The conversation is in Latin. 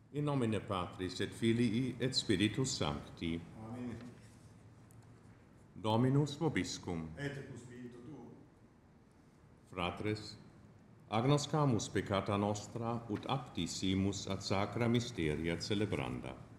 In nomine Patris et Filii et Spiritus Sancti. Amen. Dominus vobiscum. Et cum spiritu tuo. Fratres, agnoscamus peccata nostra ut aptisimus ad sacra mysteria celebranda.